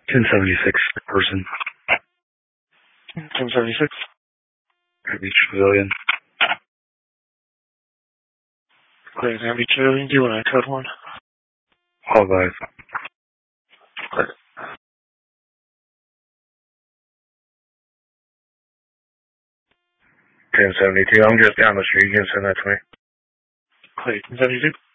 1076 person. 1076. Heavy civilian. Great, heavy civilian. Do you want to code one? All guys. Great. $1072. I'm just down the street. You can send that to me. Great. 1072.